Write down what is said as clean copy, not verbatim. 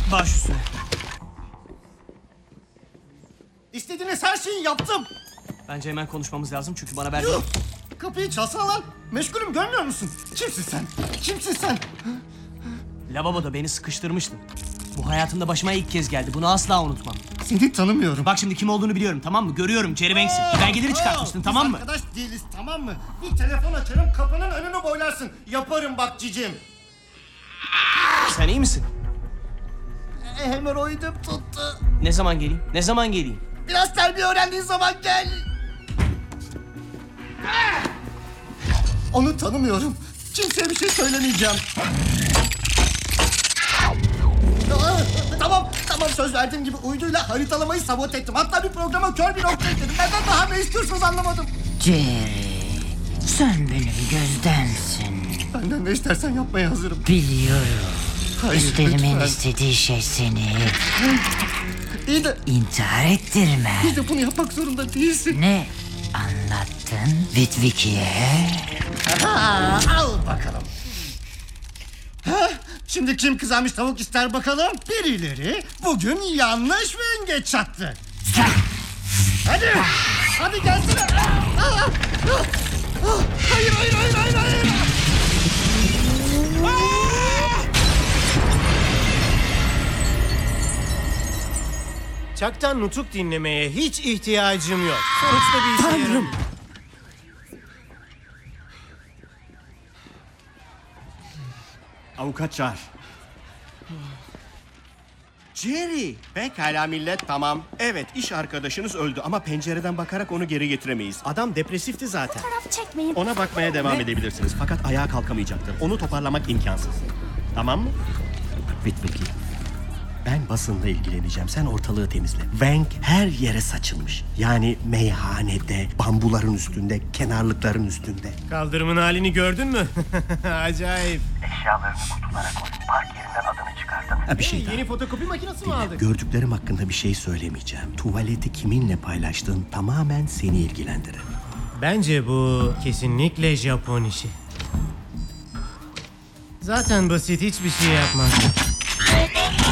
Baş üstüne. İstediğiniz her şeyi yaptım. Bence hemen konuşmamız lazım çünkü bana ver. Yuh! Kapıyı çalsana lan. Meşgulüm, görmüyor musun? Kimsin sen? Kimsin sen? Lavaboda beni sıkıştırmıştın. Bu hayatımda başıma ilk kez geldi. Bunu asla unutmam. Seni tanımıyorum. Bak şimdi kim olduğunu biliyorum, tamam mı? Görüyorum, Jerry Banks'in. Belgeleri çıkartmıştın, tamam mı? Biz arkadaş değiliz, tamam mı? Bir telefon açarım, kapının önünü boylarsın. Yaparım bak cicim. Sen iyi misin? Hemoroidim tuttu. Ne zaman geleyim? Ne zaman geleyim? Biraz terbiye öğrendiğin zaman gel. Onu tanımıyorum. Kimseye bir şey söylemeyeceğim. Tamam söz verdiğim gibi uyduyla haritalamayı sabote ettim. Hatta bir programa kör bir nokta ekledim. Benden daha ne istiyorsunuz anlamadım. Jerry, sen benim gözdensin. Benden ne istersen yapmaya hazırım. Biliyorum. Hayır, Üstlerimin lütfen. istediği şey seni İyi de intihar ettirme. bunu yapmak zorunda değilsin. Ne anlattın Witwicky'e? Ha, al bakalım. Ha, şimdi kim kızarmış tavuk ister bakalım? Birileri bugün yanlış yengeç çattı. Hadi gelsene. Hayır. Çaktan nutuk dinlemeye hiç ihtiyacım yok. Sonuçta bir işe yaramıyor. Avukat çağır. Jerry. Pekala millet, tamam. Evet, iş arkadaşınız öldü ama pencereden bakarak onu geri getiremeyiz. Adam depresifti zaten. Fotoğraf çekmeyin. Ona bakmaya devam edebilirsiniz fakat ayağa kalkamayacaktır. Onu toparlamak imkansız. Tamam mı? Bitmeki. Ben basınla ilgileneceğim. Sen ortalığı temizle. Wank her yere saçılmış. Yani meyhanede, bambuların üstünde, kenarlıkların üstünde. Kaldırımın halini gördün mü? Acayip. Eşyalarını kutulara koy. Park yerinden adını çıkardım. Ha, bir şey daha. Yeni fotokopi makinesi mi aldık? Gördüklerim hakkında bir şey söylemeyeceğim. Tuvaleti kiminle paylaştığın tamamen seni ilgilendirir. Bence bu kesinlikle Japon işi. Zaten basit, hiçbir şey yapmaz.